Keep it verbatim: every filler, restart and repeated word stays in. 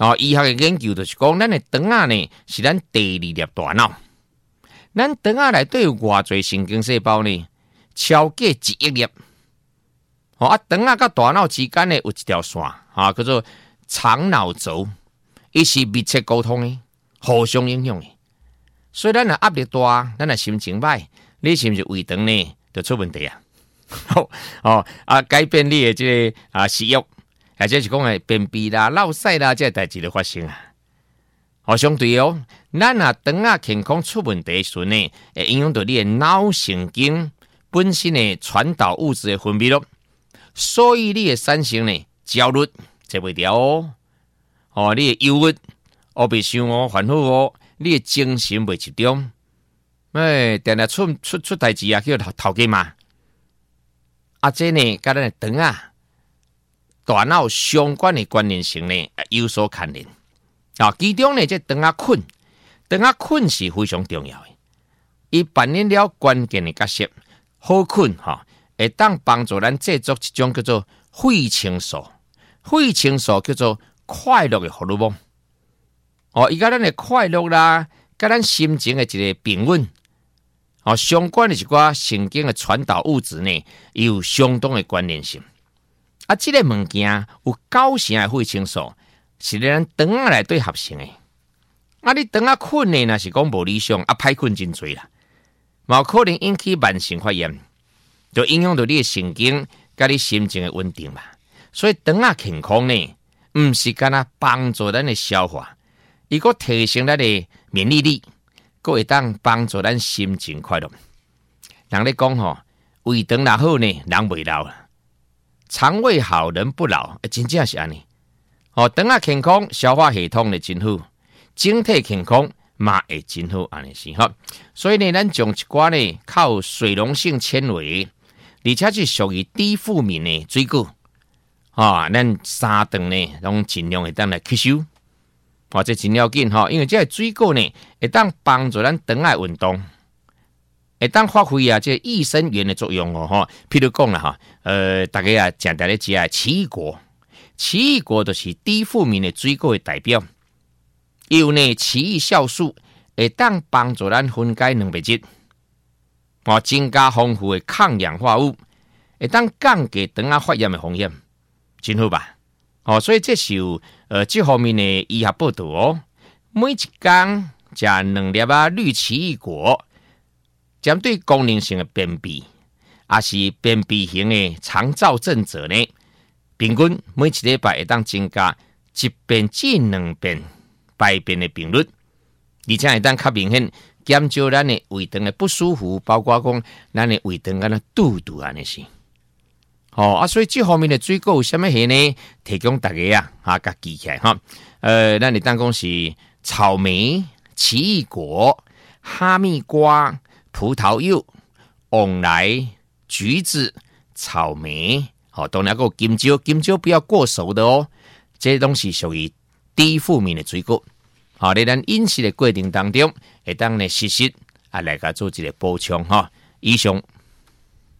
哦，医学的研究就是讲，咱的肠仔呢是咱第二粒大脑。咱肠仔内底有偌侪神经细胞呢？超过一亿粒。哦啊，肠仔甲大脑之间呢有一条线，啊，叫做肠脑轴，伊是密切沟通的，互相影响的。所以咱若压力大，咱若心情歹，你是毋是胃肠呢就出问题啊？哦啊，改变你的这个啊食欲，或者是讲诶便秘啦、落屎啦，这代志就发生啊。哦，相对哦，咱若肠仔健康出问题时呢，会影响到你的脑神经本身的传导物质的分泌咯，所以你会产生呢焦虑、坐袂牢哦，哦，你的忧郁、黑白想哦、烦恼哦，你的精神袂集中，哎，定定出出出代志啊，叫头头家骂。啊，这呢，甲咱的肠啊、大脑相关的关联性呢有所牵连。啊，其中呢，这肠仔菌，肠仔菌是非常重要的，伊扮演了关键的角色。好菌哈，会当帮助咱制作一种叫做血清素，血清素叫做快乐的荷尔蒙。哦，伊甲咱的快乐啦，甲咱心情的一个平稳。哦，相关的一寡神经的传导物质呢，有相当的关联性。啊，这个物件有九成的血清素是咧咱肠仔内底合成的。啊，你肠仔菌呢，若是讲无理想，啊，歹菌真多啦，嘛可能引起慢性发炎，就影响到你的神经，甲你心情的稳定嘛。所以肠仔健康呢，唔是干那帮助咱的消化，伊个提升咱的免疫力。佫会当帮助咱心情快乐。人咧讲吼，胃肠若好呢，人袂老啦；肠胃好，人不老，真正是安尼。哦，肠仔健康，消化系统呢真好，整体健康嘛会真好，安尼是吼。所以呢，咱种一寡呢靠水溶性纤维，而且是属于低负面的水果，啊、哦，咱三顿呢拢尽量会当来吸收。哦，这真要紧吼，因为这个水果呢，会当帮助咱肠仔运动，会当发挥啊这益生元的作用哦吼。譬如讲啦哈，呃，大家啊常常咧食奇异果，奇异果就是低负面的水果的代表，有呢奇异酵素会当帮助咱分解蛋白质，哦，增加丰富的抗氧化物，会当降低肠仔发炎的风险，真好吧？哦，所以这是有呃这方面的医学报道哦。每一天食两粒啊绿奇异果，针对功能性的便秘，也是便秘型的肠燥症者呢，平均每一礼拜会当增加一遍至两遍排便的频率，而且会当较明显减少咱的胃肠的不舒服，包括讲咱的胃肠敢若肚肚安尼是。哦啊，所以这方面的水果有什么嘢呢？提供大家啊，啊，甲记起来哈。呃，咱你当讲是草莓、奇异果、哈密瓜、葡萄柚、旺来、橘子、草莓，好、哦，当然还有金蕉，金蕉不要过熟的哦。这些东西属于低负面的水果。好、哦，在咱饮食的过程当中，会当呢适时啊来甲做一个补充哈。以上